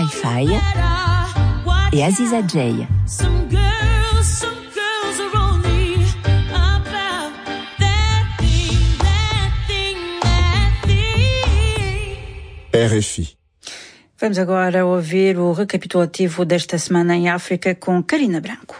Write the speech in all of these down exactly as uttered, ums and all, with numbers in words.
Hi-Fi et Aziza Jay. R F I. Vamos agora ouvir o recapitulativo desta semana em África com Karina Branco.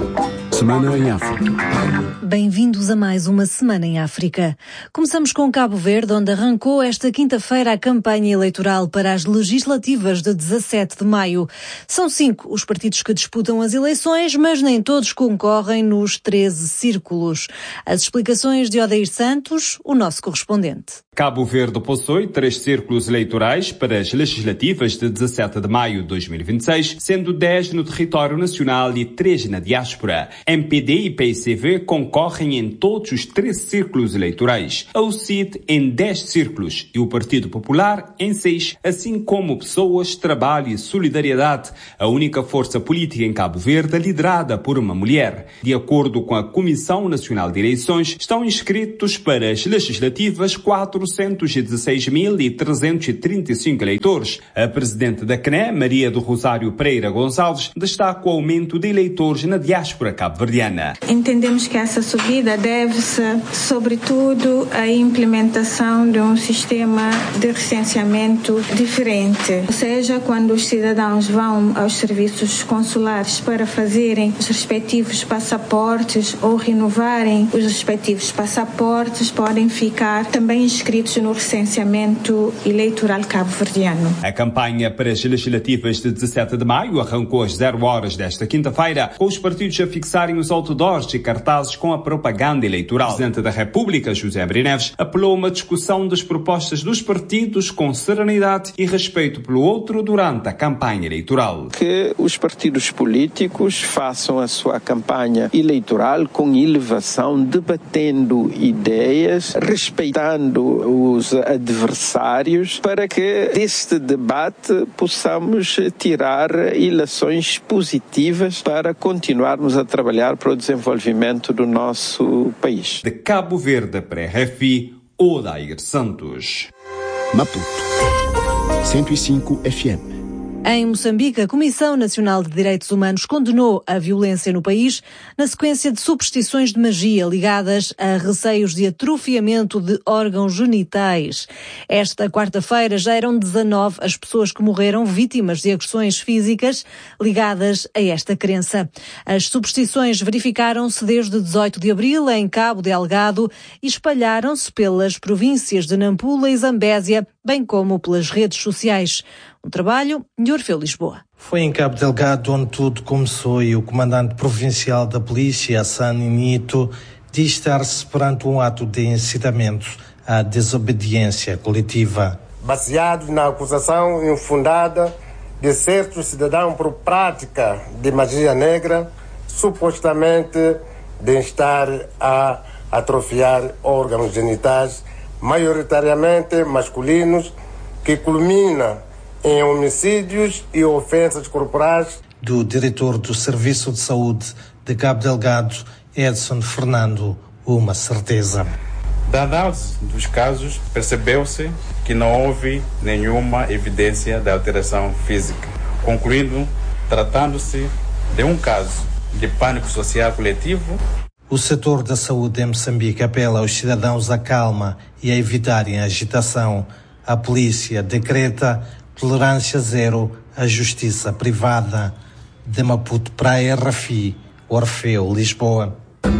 Semana em África. Bem-vindos a mais uma Semana em África. Começamos com Cabo Verde, onde arrancou esta quinta-feira a campanha eleitoral para as legislativas de dezassete de maio. São cinco os partidos que disputam as eleições, mas nem todos concorrem nos treze círculos. As explicações de Odair Santos, o nosso correspondente. Cabo Verde possui três círculos eleitorais para as legislativas de dezassete de maio de dois mil e vinte e seis, sendo dez no território nacional e três na diáspora. M P D e P I C V concorrem em todos os três círculos eleitorais, a U C I D em dez círculos e o Partido Popular em seis, assim como Pessoas, Trabalho e Solidariedade, a única força política em Cabo Verde liderada por uma mulher. De acordo com a Comissão Nacional de Eleições, estão inscritos para as legislativas quatrocentos e dezesseis mil trezentos e trinta e cinco eleitores. A presidente da C N E, Maria do Rosário Pereira Gonçalves, destaca o aumento de eleitores na diáspora cabo-verdiana. Entendemos que essa subida deve-se, sobretudo, à implementação de um sistema de recenseamento diferente. Ou seja, quando os cidadãos vão aos serviços consulares para fazerem os respectivos passaportes ou renovarem os respectivos passaportes, podem ficar também inscritos no recenseamento eleitoral cabo-verdiano. A campanha para as legislativas de dezassete de maio arrancou às zero horas desta quinta-feira, com os partidos a fixarem os outdoors e cartazes com a propaganda eleitoral. O Presidente da República, José Maria Neves, apelou a uma discussão das propostas dos partidos com serenidade e respeito pelo outro durante a campanha eleitoral. Que os partidos políticos façam a sua campanha eleitoral com elevação, debatendo ideias, respeitando os adversários, para que deste debate possamos tirar ilações positivas para continuarmos a trabalhar para o desenvolvimento do nosso país. De Cabo Verde para R F I, Odair Santos. Maputo, cento e cinco F M. Em Moçambique, a Comissão Nacional de Direitos Humanos condenou a violência no país na sequência de superstições de magia ligadas a receios de atrofiamento de órgãos genitais. Esta quarta-feira já eram dezanove as pessoas que morreram vítimas de agressões físicas ligadas a esta crença. As superstições verificaram-se desde dezoito de abril em Cabo Delgado e espalharam-se pelas províncias de Nampula e Zambésia, bem como pelas redes sociais. Um trabalho de Orfeu Lisboa. Foi em Cabo Delgado onde tudo começou e o comandante provincial da polícia, Hassan Nito, diz estar-se perante um ato de incitamento à desobediência coletiva. Baseado na acusação infundada de certos cidadãos por prática de magia negra, supostamente de estar a atrofiar órgãos genitais, maioritariamente masculinos, que culmina em homicídios e ofensas corporais. Do diretor do Serviço de Saúde de Cabo Delgado, Edson Fernando, uma certeza. Da análise dos casos, percebeu-se que não houve nenhuma evidência de alteração física, concluindo, tratando-se de um caso de pânico social coletivo. O setor da saúde em Moçambique apela aos cidadãos à calma e a evitarem a agitação. A polícia decreta tolerância zero à justiça privada. De Maputo para a R F I, Orfeu, Lisboa.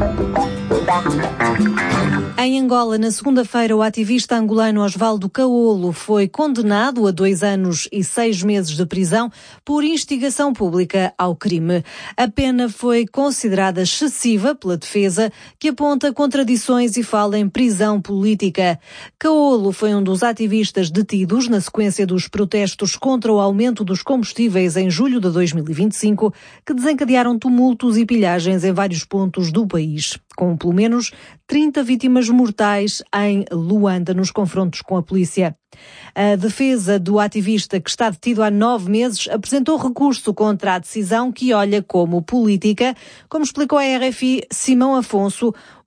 Em Angola, na segunda-feira, o ativista angolano Osvaldo Caolo foi condenado a dois anos e seis meses de prisão por instigação pública ao crime. A pena foi considerada excessiva pela defesa, que aponta contradições e fala em prisão política. Caolo foi um dos ativistas detidos na sequência dos protestos contra o aumento dos combustíveis em julho de dois mil e vinte e cinco, que desencadearam tumultos e pilhagens em vários pontos do país, com pelo menos trinta vítimas mortais em Luanda nos confrontos com a polícia. A defesa do ativista, que está detido há nove meses, apresentou recurso contra a decisão, que olha como política, como explicou a R F I Simão Afonso,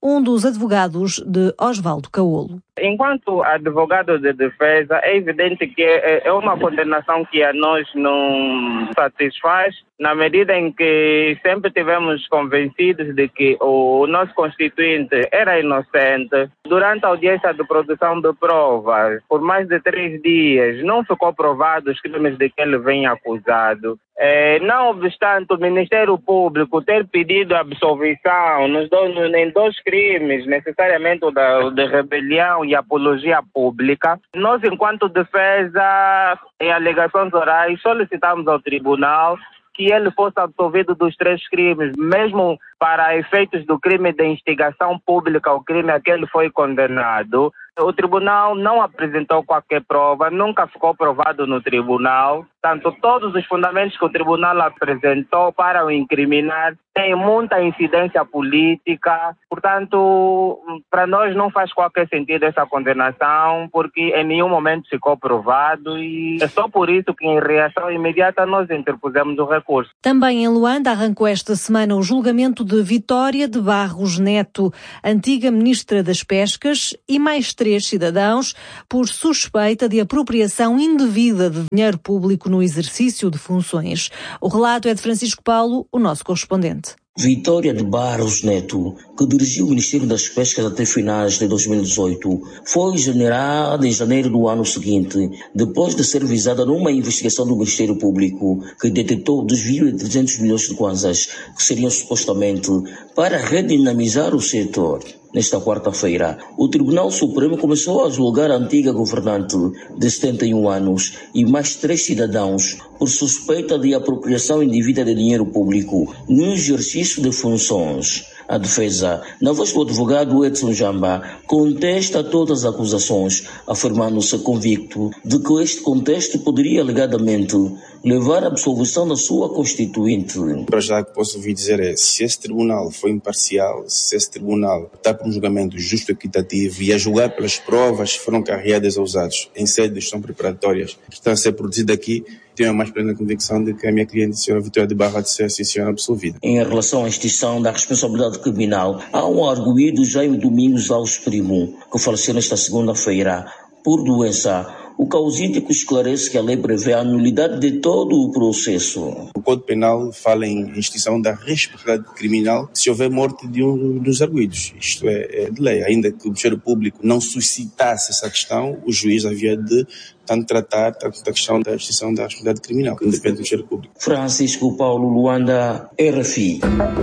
um dos advogados de Osvaldo Caolo. Enquanto advogado de defesa, é evidente que é uma condenação que a nós não satisfaz, na medida em que sempre tivemos convencidos de que o nosso constituinte era inocente. Durante a audiência de produção de provas, por mais de três dias, não ficou provado os crimes de que ele vem acusado. É, não obstante o Ministério Público ter pedido absolvição nos dois, em dois crimes, necessariamente o da, de rebelião e apologia pública, nós, enquanto defesa, em alegações orais, solicitamos ao tribunal que ele fosse absolvido dos três crimes, mesmo para efeitos do crime de instigação pública, o crime a que ele foi condenado. O tribunal não apresentou qualquer prova, nunca ficou provado no tribunal. Tanto todos os fundamentos que o tribunal apresentou para o incriminar têm muita incidência política. Portanto, para nós não faz qualquer sentido essa condenação, porque em nenhum momento ficou provado e é só por isso que, em reação imediata, nós interpusemos o recurso. Também em Luanda arrancou esta semana o julgamento de Vitória de Barros Neto, antiga ministra das Pescas, e mais três cidadãos por suspeita de apropriação indevida de dinheiro público no exercício de funções. O relato é de Francisco Paulo, o nosso correspondente. Vitória de Barros Neto, que dirigiu o Ministério das Pescas até finais de dois mil e dezoito, foi exonerada em janeiro do ano seguinte, depois de ser visada numa investigação do Ministério Público que detectou desvio de trezentos milhões de kwanzas, que seriam supostamente para redinamizar o setor. Nesta quarta-feira, o Tribunal Supremo começou a julgar a antiga governante de setenta e um anos e mais três cidadãos por suspeita de apropriação indevida de dinheiro público no exercício de funções. A defesa, na voz do advogado Edson Jamba, contesta todas as acusações, afirmando-se convicto de que este contexto poderia alegadamente levar à absolvição da sua constituinte. Para já o que posso ouvir dizer é, se esse tribunal foi imparcial, se esse tribunal está por um julgamento justo e equitativo e a julgar pelas provas que foram carregadas aos atos em sede de gestão preparatórias que estão a ser produzidas aqui, tenho a mais plena convicção de que a minha cliente, a senhora Vitória de Barra, de ser sim, senhora absolvida. Em relação à extinção da responsabilidade criminal, há um arguido Jaime Domingos Alves Primo, que faleceu nesta segunda-feira por doença. O causídico esclarece que a lei prevê a nulidade de todo o processo. O Código Penal fala em extinção da responsabilidade criminal se houver morte de um dos arguidos. Isto é, é de lei. Ainda que o Ministério Público não suscitasse essa questão, o juiz havia de tanto tratar tanto da questão da extinção da responsabilidade criminal, que independe do Ministério Público. Francisco Paulo, Luanda, R F I.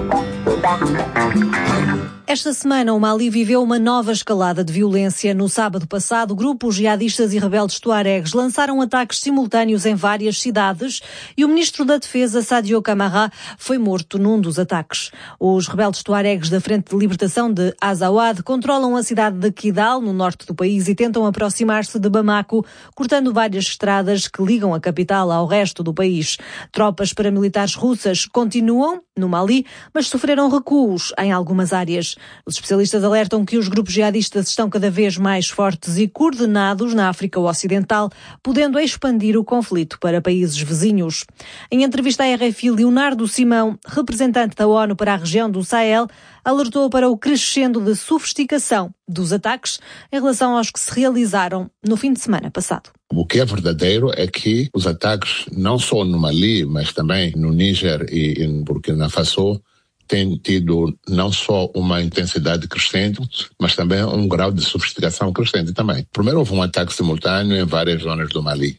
Esta semana, o Mali viveu uma nova escalada de violência. No sábado passado, grupos jihadistas e rebeldes tuaregs lançaram ataques simultâneos em várias cidades e o ministro da Defesa, Sadio Camara, foi morto num dos ataques. Os rebeldes tuaregs da Frente de Libertação de Azawad controlam a cidade de Kidal, no norte do país, e tentam aproximar-se de Bamako, cortando várias estradas que ligam a capital ao resto do país. Tropas paramilitares russas continuam no Mali, mas sofreram recuos em algumas áreas. Os especialistas alertam que os grupos jihadistas estão cada vez mais fortes e coordenados na África Ocidental, podendo expandir o conflito para países vizinhos. Em entrevista à R F I, Leonardo Simão, representante da ONU para a região do Sahel, alertou para o crescendo de sofisticação dos ataques em relação aos que se realizaram no fim de semana passado. O que é verdadeiro é que os ataques, não só no Mali, mas também no Níger e em Burkina Faso, têm tido não só uma intensidade crescente, mas também um grau de sofisticação crescente também. Primeiro houve um ataque simultâneo em várias zonas do Mali.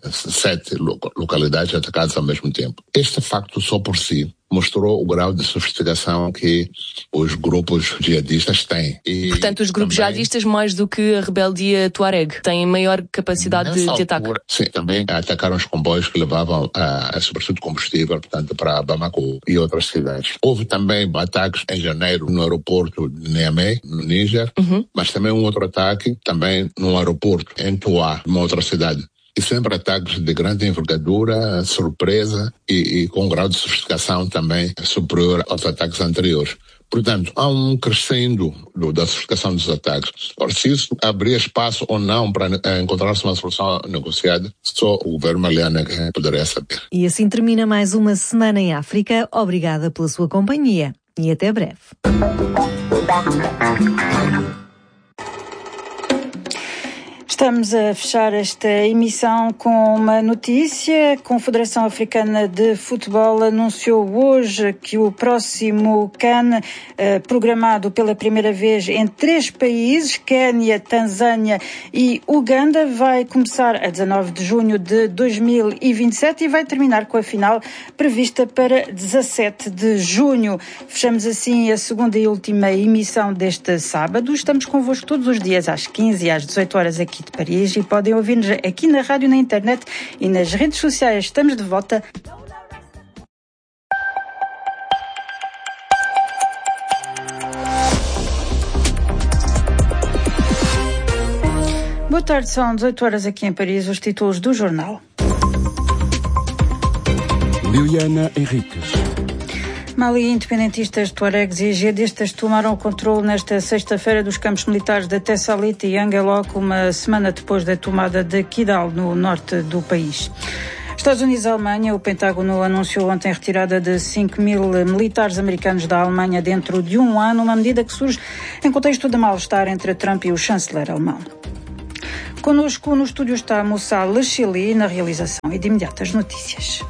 Sete localidades atacadas ao mesmo tempo. Este facto só por si mostrou o grau de sofisticação que os grupos jihadistas têm. E portanto, os grupos também, jihadistas, mais do que a rebeldia Tuareg, têm maior capacidade de, de ataque. Sim, também atacaram os comboios que levavam a, a sobretudo combustível, portanto, para Bamako e outras cidades. Houve também ataques em janeiro no aeroporto de Niamey, no Níger, uhum. mas também um outro ataque também no aeroporto em Toa, uma outra cidade. E sempre ataques de grande envergadura, surpresa e, e com um grau de sofisticação também superior aos ataques anteriores. Portanto, há um crescendo do, da sofisticação dos ataques. Ora, se isso abrir espaço ou não para encontrar-se uma solução negociada, só o governo maliano poderia saber. E assim termina mais uma semana em África. Obrigada pela sua companhia. e até breve. Estamos a fechar esta emissão com uma notícia. A Confederação Africana de Futebol anunciou hoje que o próximo CAN, eh, programado pela primeira vez em três países, Quénia, Tanzânia e Uganda, vai começar a dezanove de junho de dois mil e vinte e sete e vai terminar com a final prevista para dezassete de junho. Fechamos assim a segunda e última emissão deste sábado. Estamos convosco todos os dias às quinze e às dezoito horas aqui de Paris e podem ouvir-nos aqui na rádio, na internet e nas redes sociais. Estamos de volta. Boa tarde, são dezoito horas aqui em Paris, os títulos do jornal. Liliana Henriques. Mali, independentistas, tuaregs e jihadistas tomaram o controle nesta sexta-feira dos campos militares de Tessalit e Angelok, uma semana depois da tomada de Kidal, no norte do país. Estados Unidos e Alemanha, o Pentágono anunciou ontem a retirada de cinco mil militares americanos da Alemanha dentro de um ano, uma medida que surge em contexto de mal-estar entre Trump e o chanceler alemão. Connosco no estúdio está Moussa Lechili na realização e de imediato as notícias.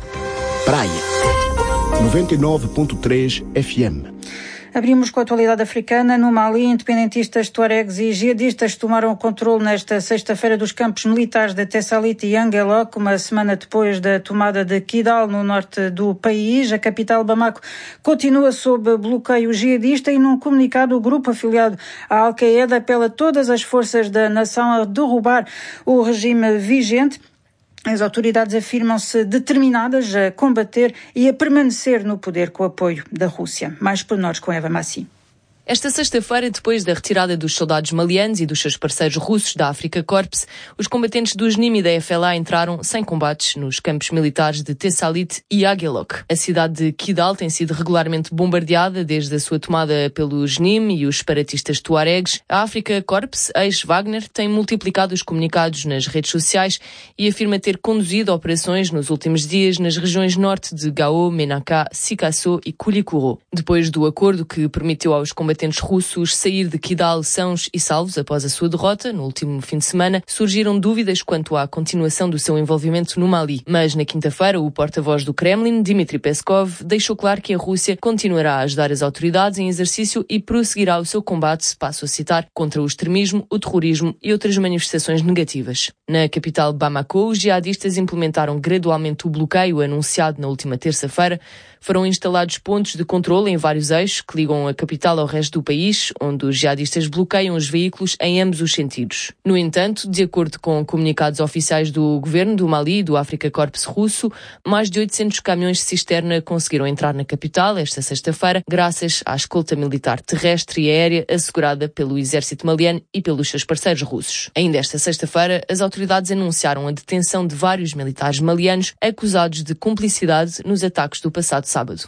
Praia noventa e nove ponto três F M. Abrimos com a atualidade africana. No Mali, independentistas, tuaregs e jihadistas tomaram o controle nesta sexta-feira dos campos militares de Tessalit e Angelok, uma semana depois da tomada de Kidal, no norte do país. A capital, Bamako, continua sob bloqueio jihadista e num comunicado o grupo afiliado à Al-Qaeda apela a todas as forças da nação a derrubar o regime vigente. As autoridades afirmam-se determinadas a combater e a permanecer no poder com o apoio da Rússia. Mais pormenores com Eva Massi. Esta sexta-feira, depois da retirada dos soldados malianos e dos seus parceiros russos da Africa Corps, os combatentes do S N I M e da F L A entraram sem combates nos campos militares de Tessalit e Angelok. A cidade de Kidal tem sido regularmente bombardeada desde a sua tomada pelo S N I M e os separatistas tuaregs. A Africa Corps, ex-Wagner, tem multiplicado os comunicados nas redes sociais e afirma ter conduzido operações nos últimos dias nas regiões norte de Gao, Menaka, Sikasso e Koulikoro. Depois do acordo que permitiu aos combatentes russos sair de Kidal sãos e salvos após a sua derrota no último fim de semana, surgiram dúvidas quanto à continuação do seu envolvimento no Mali. Mas na quinta-feira, o porta-voz do Kremlin, Dmitry Peskov, deixou claro que a Rússia continuará a ajudar as autoridades em exercício e prosseguirá o seu combate, passo a citar, contra o extremismo, o terrorismo e outras manifestações negativas. Na capital Bamako, os jihadistas implementaram gradualmente o bloqueio anunciado na última terça-feira. Foram instalados pontos de controle em vários eixos que ligam a capital ao resto do país, onde os jihadistas bloqueiam os veículos em ambos os sentidos. No entanto, de acordo com comunicados oficiais do governo do Mali e do Africa Corps russo, mais de oitocentos caminhões de cisterna conseguiram entrar na capital esta sexta-feira, graças à escolta militar terrestre e aérea assegurada pelo exército maliano e pelos seus parceiros russos. Ainda esta sexta-feira, as autoridades anunciaram a detenção de vários militares malianos acusados de cumplicidade nos ataques do passado sábado.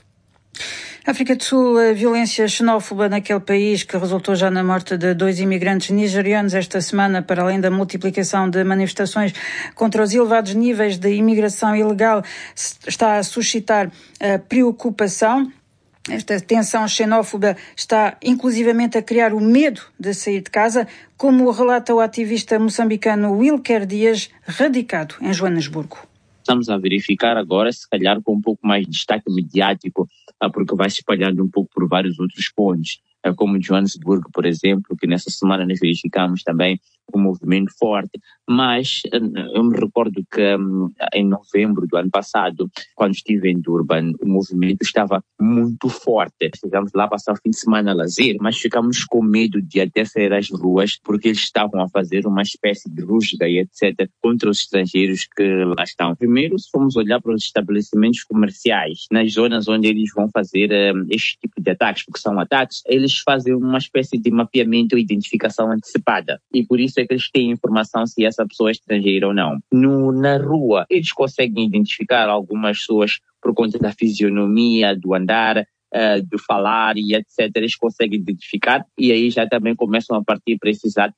África do Sul, a violência xenófoba naquele país que resultou já na morte de dois imigrantes nigerianos esta semana, para além da multiplicação de manifestações contra os elevados níveis de imigração ilegal, está a suscitar a preocupação. Esta tensão xenófoba está inclusivamente a criar o medo de sair de casa, como relata o ativista moçambicano Wilker Dias, radicado em Joanesburgo. Estamos a verificar agora, se calhar com um pouco mais de destaque mediático, porque vai se espalhando um pouco por vários outros pontos, como Joanesburgo, por exemplo, que nessa semana nós verificamos também um movimento forte. Mas eu me recordo que em novembro do ano passado, quando estive em Durban, o movimento estava muito forte. Chegamos lá passar o fim de semana a lazer, mas ficamos com medo de até sair às ruas, porque eles estavam a fazer uma espécie de rusga e etcétera contra os estrangeiros que lá estão. Primeiro, se formos olhar para os estabelecimentos comerciais, nas zonas onde eles vão fazer um, este tipo de ataques, porque são ataques, eles fazem uma espécie de mapeamento e identificação antecipada. E por isso é que eles têm informação se essa pessoa é estrangeira ou não. No, na rua, eles conseguem identificar algumas pessoas por conta da fisionomia, do andar, uh, do falar e etcétera. Eles conseguem identificar e aí já também começam a partir para esses atos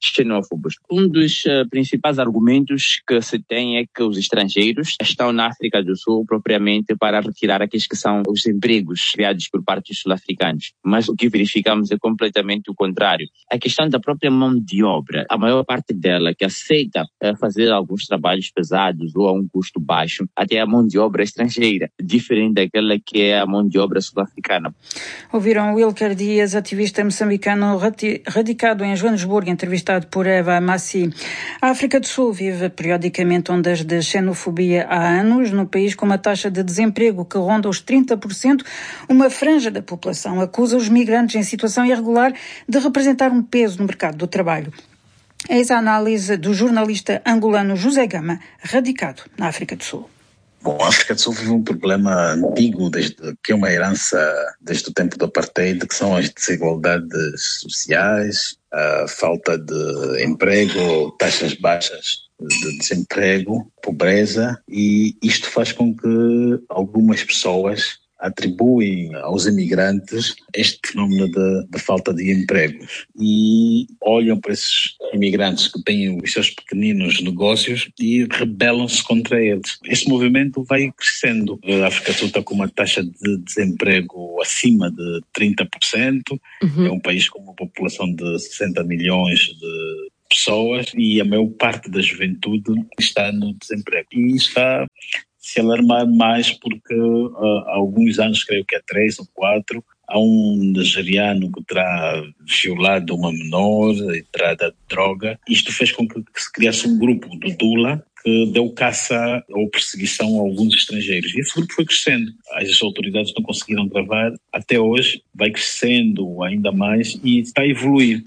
xenófobos. Um dos uh, principais argumentos que se tem é que os estrangeiros estão na África do Sul propriamente para retirar aqueles que são os empregos criados por parte dos sul-africanos. Mas o que verificamos é completamente o contrário. A questão da própria mão de obra, a maior parte dela que aceita uh, fazer alguns trabalhos pesados ou a um custo baixo, até a mão de obra estrangeira, diferente daquela que é a mão de obra sul-africana. Ouviram Wilker Dias, ativista moçambicano radicado em Joanesburgo, entrevistado por Eva Massi. A África do Sul vive periodicamente ondas de xenofobia há anos, no país com uma taxa de desemprego que ronda os trinta por cento. Uma franja da população acusa os migrantes em situação irregular de representar um peso no mercado do trabalho. Eis a análise do jornalista angolano José Gama, radicado na África do Sul. Bom, a África do Sul vive um problema antigo, desde, que é uma herança desde o tempo do apartheid, que são as desigualdades sociais, a falta de emprego, taxas baixas de desemprego, pobreza, e isto faz com que algumas pessoas atribuem aos imigrantes este fenómeno de, de falta de empregos e olham para esses imigrantes que têm os seus pequeninos negócios e rebelam-se contra eles. Este movimento vai crescendo. A África do Sul está com uma taxa de desemprego acima de trinta por cento. Uhum. É um país com uma população de sessenta milhões de pessoas e a maior parte da juventude está no desemprego. E está se alarmar mais porque uh, há alguns anos, creio que há três ou quatro, há um nigeriano que terá violado uma menor e terá dado droga. Isto fez com que, que se criasse um grupo do Dula que deu caça ou perseguição a alguns estrangeiros. E esse grupo foi crescendo. As autoridades não conseguiram travar. Até hoje vai crescendo ainda mais e está a evoluir.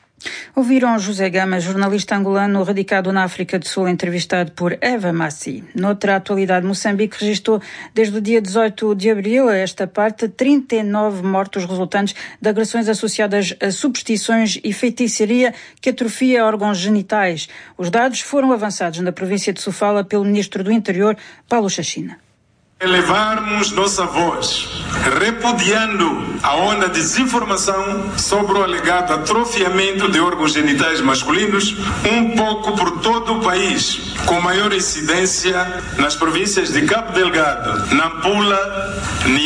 Ouviram José Gama, jornalista angolano radicado na África do Sul, entrevistado por Eva Massi. Noutra atualidade, Moçambique registrou desde o dia dezoito de abril a esta parte trinta e nove mortos resultantes de agressões associadas a superstições e feitiçaria que atrofia órgãos genitais. Os dados foram avançados na província de Sofala pelo ministro do Interior, Paulo Chachina. Elevarmos nossa voz, repudiando a onda de desinformação sobre o alegado atrofiamento de órgãos genitais masculinos, um pouco por todo o país, com maior incidência nas províncias de Cabo Delgado, Nampula,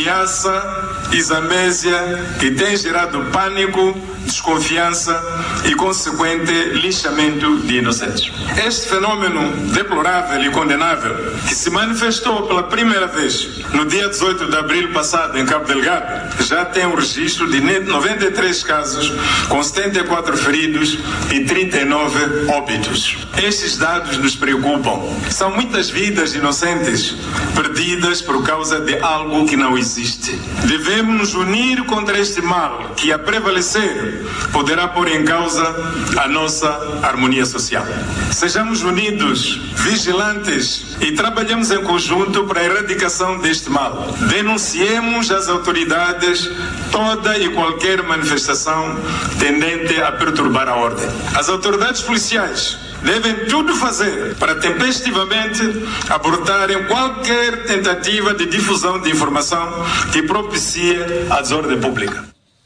Niassa e Zambésia, que tem gerado pânico, desconfiança e consequente lixamento de inocentes. Este fenômeno deplorável e condenável, que se manifestou pela primeira vez no dia dezoito de abril passado em Cabo Delgado, já tem um registro de noventa e três casos, com setenta e quatro feridos e trinta e nove óbitos. Estes dados nos preocupam. São muitas vidas inocentes perdidas por causa de algo que não existe. Devemos nos unir contra este mal que, a prevalecer, poderá pôr em causa a nossa harmonia social. Sejamos unidos, vigilantes e trabalhemos em conjunto para a erradicação deste mal. Denunciemos às autoridades toda e qualquer manifestação tendente a perturbar a ordem. As autoridades policiais devem tudo fazer para tempestivamente abortarem qualquer tentativa de difusão de informação que propicie a desordem pública.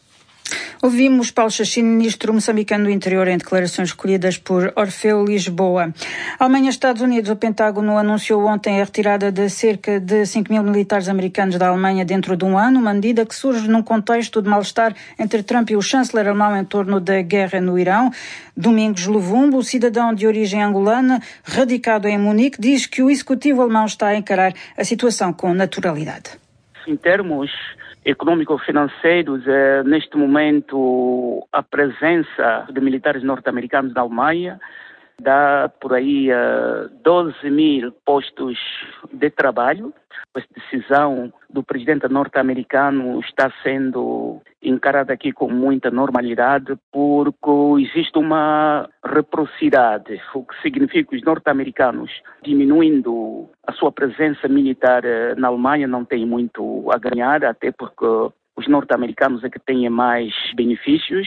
Ouvimos Paulo Chachina, ministro moçambicano do Interior, em declarações recolhidas por Orfeu Lisboa. Alemanha e Estados Unidos, o Pentágono anunciou ontem a retirada de cerca de cinco mil militares americanos da Alemanha dentro de um ano, uma medida que surge num contexto de mal-estar entre Trump e o chanceler alemão em torno da guerra no Irão. Domingos Luvumbo, o cidadão de origem angolana, radicado em Munique, diz que o executivo alemão está a encarar a situação com naturalidade. Em termos econômico-financeiros, eh, neste momento a presença de militares norte-americanos na Alemanha dá por aí eh, doze mil postos de trabalho. Essa decisão do presidente norte-americano está sendo encarada aqui com muita normalidade porque existe uma reciprocidade, o que significa que os norte-americanos, diminuindo a sua presença militar na Alemanha, não têm muito a ganhar, até porque os norte-americanos é que têm mais benefícios.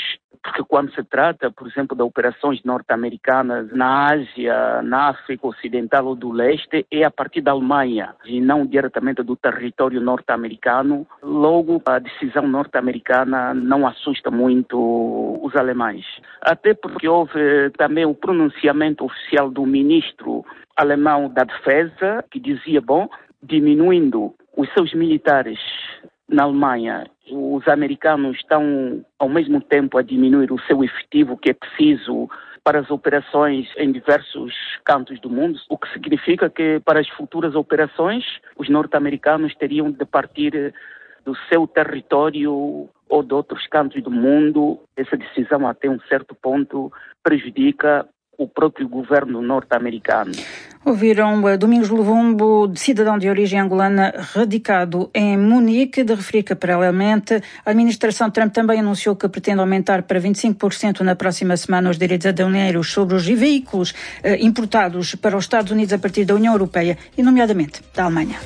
porque quando se trata, por exemplo, de operações norte-americanas na Ásia, na África Ocidental ou do Leste, é a partir da Alemanha e não diretamente do território norte-americano. Logo, a decisão norte-americana não assusta muito os alemães. Até porque houve também o pronunciamento oficial do ministro alemão da Defesa, que dizia, bom, diminuindo os seus militares na Alemanha, os americanos estão ao mesmo tempo a diminuir o seu efetivo que é preciso para as operações em diversos cantos do mundo, o que significa que para as futuras operações os norte-americanos teriam de partir do seu território ou de outros cantos do mundo. Essa decisão até um certo ponto prejudica o próprio governo norte-americano. Ouviram uh, Domingos Luvumbo, cidadão de origem angolana, radicado em Munique, de referir que, paralelamente, a administração Trump também anunciou que pretende aumentar para vinte e cinco por cento na próxima semana os direitos aduaneiros sobre os veículos uh, importados para os Estados Unidos a partir da União Europeia e, nomeadamente, da Alemanha.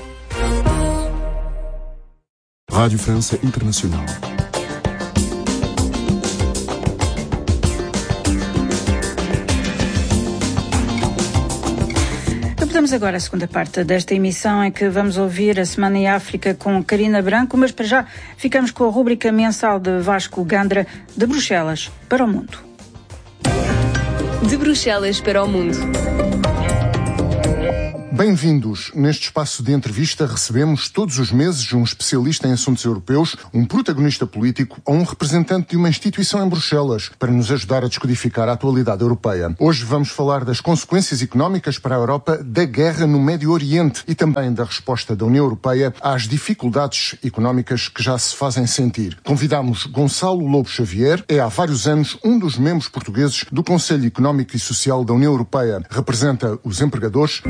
Rádio França Internacional. Vamos agora à segunda parte desta emissão, em que vamos ouvir a Semana em África com Karina Branco, mas para já ficamos com a rúbrica mensal de Vasco Gandra, de Bruxelas para o Mundo. De Bruxelas para o Mundo. Bem-vindos. Neste espaço de entrevista recebemos todos os meses um especialista em assuntos europeus, um protagonista político ou um representante de uma instituição em Bruxelas para nos ajudar a descodificar a atualidade europeia. Hoje vamos falar das consequências económicas para a Europa da guerra no Médio Oriente e também da resposta da União Europeia às dificuldades económicas que já se fazem sentir. Convidamos Gonçalo Lobo Xavier, é há vários anos um dos membros portugueses do Conselho Económico e Social da União Europeia. Representa os empregadores.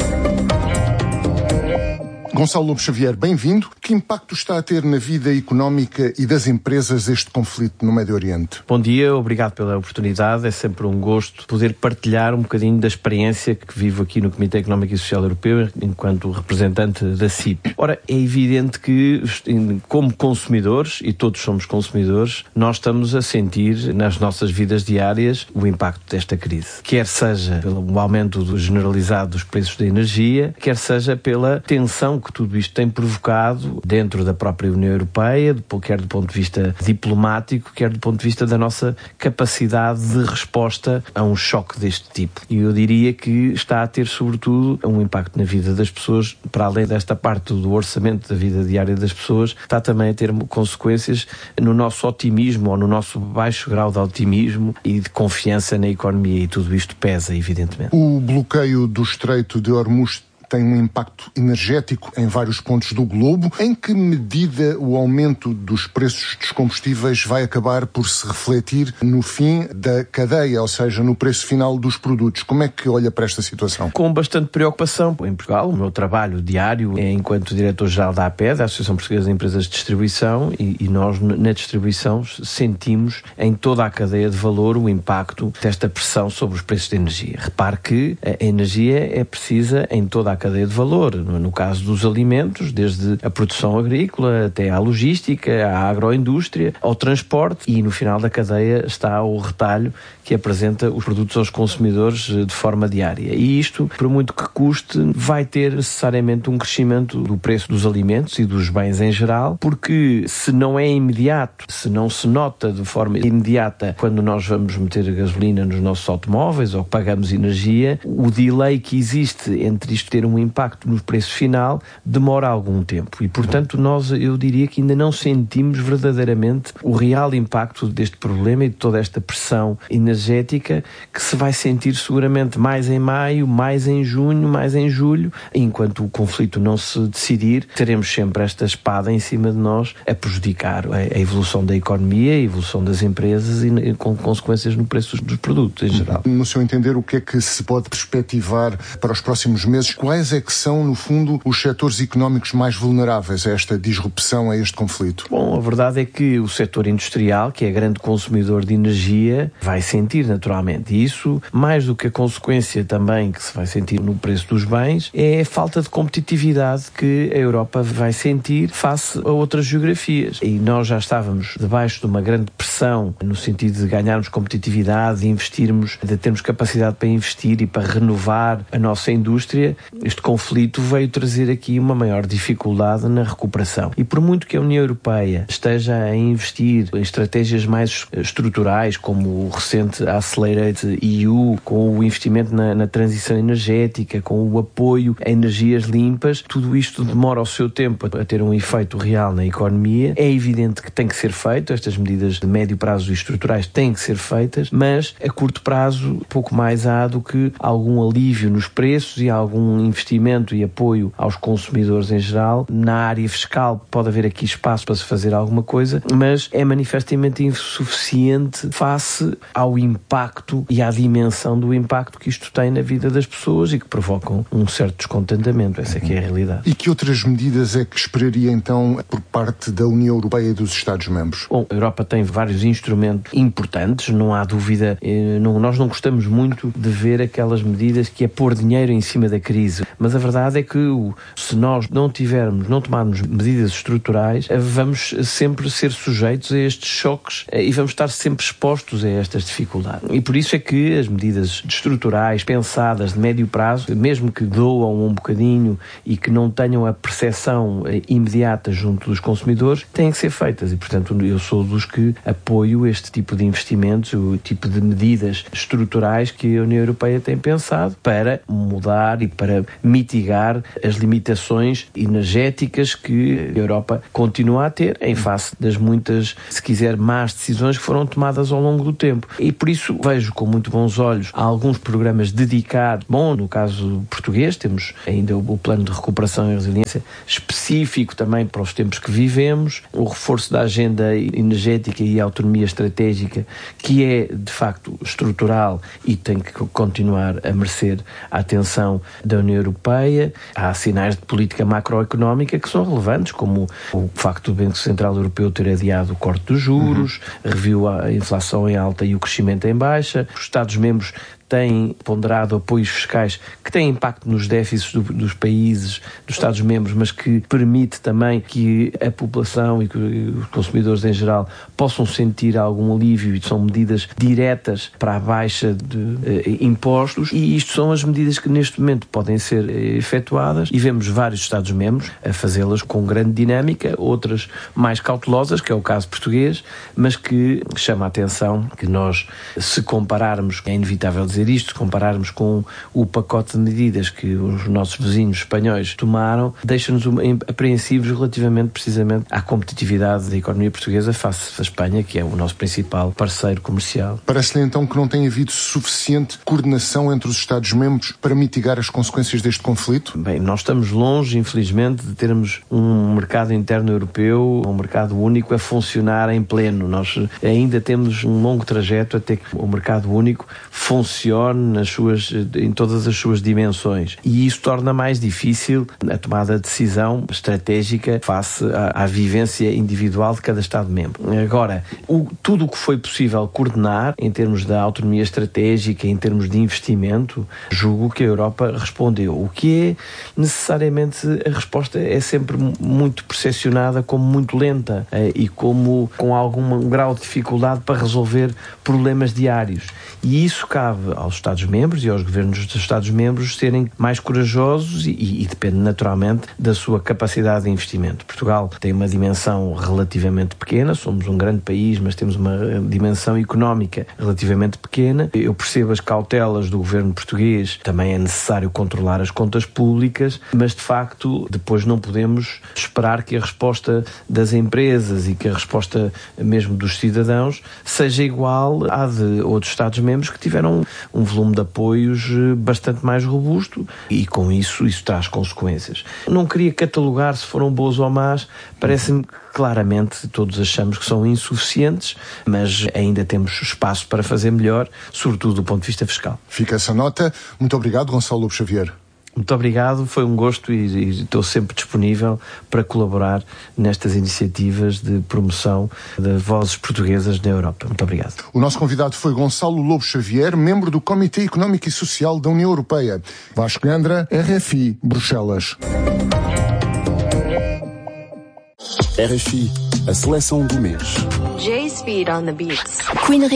Gonçalo Lobo Xavier, bem-vindo. Que impacto está a ter na vida económica e das empresas este conflito no Médio Oriente? Bom dia, obrigado pela oportunidade. É sempre um gosto poder partilhar um bocadinho da experiência que vivo aqui no Comitê Económico e Social Europeu enquanto representante da C I P. Ora, é evidente que, como consumidores, e todos somos consumidores, nós estamos a sentir nas nossas vidas diárias o impacto desta crise. Quer seja pelo aumento generalizado dos preços da energia, quer seja pela tensão que tudo isto tem provocado dentro da própria União Europeia, quer do ponto de vista diplomático, quer do ponto de vista da nossa capacidade de resposta a um choque deste tipo. E eu diria que está a ter, sobretudo, um impacto na vida das pessoas, para além desta parte do orçamento da vida diária das pessoas, está também a ter consequências no nosso otimismo ou no nosso baixo grau de otimismo e de confiança na economia, e tudo isto pesa, evidentemente. O bloqueio do Estreito de Hormuz tem um impacto energético em vários pontos do globo. Em que medida o aumento dos preços dos combustíveis vai acabar por se refletir no fim da cadeia, ou seja, no preço final dos produtos? Como é que olha para esta situação? Com bastante preocupação. Em Portugal, o meu trabalho diário é enquanto diretor-geral da A P E D, a Associação Portuguesa de Empresas de Distribuição, e, e nós na distribuição sentimos em toda a cadeia de valor o impacto desta pressão sobre os preços de energia. Repare que a energia é precisa em toda a cadeia de valor, no caso dos alimentos, desde a produção agrícola até à logística, à agroindústria, ao transporte, e no final da cadeia está o retalho que apresenta os produtos aos consumidores de forma diária. E isto, por muito que custe, vai ter necessariamente um crescimento do preço dos alimentos e dos bens em geral, porque se não é imediato, se não se nota de forma imediata quando nós vamos meter gasolina nos nossos automóveis ou pagamos energia, o delay que existe entre isto ter um impacto no preço final demora algum tempo. E, portanto, nós, eu diria que ainda não sentimos verdadeiramente o real impacto deste problema e de toda esta pressão energética, que se vai sentir seguramente mais em maio, mais em junho, mais em julho. Enquanto o conflito não se decidir, teremos sempre esta espada em cima de nós a prejudicar a evolução da economia, a evolução das empresas e com consequências no preço dos produtos em geral. No seu entender, o que é que se pode perspectivar para os próximos meses? Quais quais é que são, no fundo, os setores económicos mais vulneráveis a esta disrupção, a este conflito? Bom, a verdade é que o setor industrial, que é grande consumidor de energia, vai sentir naturalmente. E isso, mais do que a consequência também que se vai sentir no preço dos bens, é a falta de competitividade que a Europa vai sentir face a outras geografias. E nós já estávamos debaixo de uma grande pressão no sentido de ganharmos competitividade, de investirmos, de termos capacidade para investir e para renovar a nossa indústria. Este conflito veio trazer aqui uma maior dificuldade na recuperação. E por muito que a União Europeia esteja a investir em estratégias mais estruturais, como o recente Accelerate E U, com o investimento na, na transição energética, com o apoio a energias limpas, tudo isto demora o seu tempo a ter um efeito real na economia. É evidente que tem que ser feito, estas medidas de médio prazo e estruturais têm que ser feitas, mas a curto prazo pouco mais há do que algum alívio nos preços e algum investimento e apoio aos consumidores em geral. Na área fiscal pode haver aqui espaço para se fazer alguma coisa, mas é manifestamente insuficiente face ao impacto e à dimensão do impacto que isto tem na vida das pessoas e que provocam um certo descontentamento. Essa é que é a realidade. E que outras medidas é que esperaria então por parte da União Europeia e dos Estados-membros? Bom, a Europa tem vários instrumentos importantes, não há dúvida. Não, nós não gostamos muito de ver aquelas medidas que é pôr dinheiro em cima da crise, mas a verdade é que se nós não tivermos, não tomarmos medidas estruturais, vamos sempre ser sujeitos a estes choques e vamos estar sempre expostos a estas dificuldades. E por isso é que as medidas estruturais, pensadas de médio prazo, mesmo que doam um bocadinho e que não tenham a percepção imediata junto dos consumidores, têm que ser feitas. E, portanto, eu sou dos que apoio este tipo de investimentos, o tipo de medidas estruturais que a União Europeia tem pensado para mudar e para mitigar as limitações energéticas que a Europa continua a ter em face das muitas, se quiser, más decisões que foram tomadas ao longo do tempo. E por isso vejo com muito bons olhos alguns programas dedicados. Bom, no caso português temos ainda o plano de recuperação e resiliência específico também para os tempos que vivemos, o reforço da agenda energética e a autonomia estratégica, que é de facto estrutural e tem que continuar a merecer a atenção da União Europeia. Há sinais de política macroeconómica que são relevantes, como o facto do Banco Central Europeu ter adiado o corte dos juros, uhum. reviu a inflação em alta e o crescimento em baixa. Os Estados-membros têm ponderado apoios fiscais que têm impacto nos déficits do, dos países, dos Estados-membros, mas que permite também que a população e que os consumidores em geral possam sentir algum alívio, e são medidas diretas para a baixa de eh, impostos, e isto são as medidas que neste momento podem ser eh, efetuadas, e vemos vários Estados-membros a fazê-las com grande dinâmica, outras mais cautelosas, que é o caso português, mas que chama a atenção que nós, se compararmos, é inevitável dizer isto, compararmos com o pacote de medidas que os nossos vizinhos espanhóis tomaram, deixa-nos apreensivos relativamente precisamente à competitividade da economia portuguesa face à Espanha, que é o nosso principal parceiro comercial. Parece-lhe então que não tem havido suficiente coordenação entre os Estados-membros para mitigar as consequências deste conflito? Bem, nós estamos longe, infelizmente, de termos um mercado interno europeu, um mercado único a funcionar em pleno. Nós ainda temos um longo trajeto até que o mercado único funcione nas suas, em todas as suas dimensões. E isso torna mais difícil a tomada de decisão estratégica face à, à vivência individual de cada Estado-membro. Agora, o, tudo o que foi possível coordenar em termos da autonomia estratégica, em termos de investimento, julgo que a Europa respondeu. O que é necessariamente, a resposta é sempre muito percepcionada como muito lenta eh, e como com algum um grau de dificuldade para resolver problemas diários. E isso cabe aos Estados-membros e aos governos dos Estados-membros serem mais corajosos e, e, e depende naturalmente da sua capacidade de investimento. Portugal tem uma dimensão relativamente pequena, somos um grande país, mas temos uma dimensão económica relativamente pequena. Eu percebo as cautelas do governo português, também é necessário controlar as contas públicas, mas de facto depois não podemos esperar que a resposta das empresas e que a resposta mesmo dos cidadãos seja igual à de outros Estados-membros que tiveram um volume de apoios bastante mais robusto e com isso, isso traz consequências. Não queria catalogar se foram boas ou más, parece-me que claramente todos achamos que são insuficientes, mas ainda temos espaço para fazer melhor, sobretudo do ponto de vista fiscal. Fica essa nota. Muito obrigado, Gonçalo Lobo Xavier. Muito obrigado, foi um gosto e, e estou sempre disponível para colaborar nestas iniciativas de promoção das vozes portuguesas na Europa. Muito obrigado. O nosso convidado foi Gonçalo Lobo Xavier, membro do Comitê Económico e Social da União Europeia. Vasco Gandra, R F I, Bruxelas. R F I, a seleção do mês. J-Speed on the beats. Queen